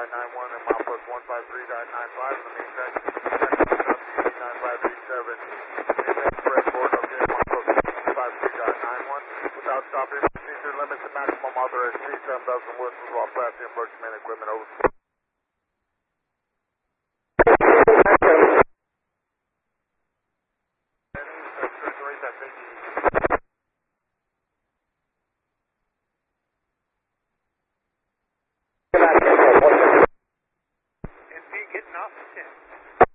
and milepost 153.95. The main track, 9537. Express board, okay, milepost 153.91. Without stopping, procedure limits the maximum authorized speed 7,000 whistles while passing approaching main equipment over. Thank you.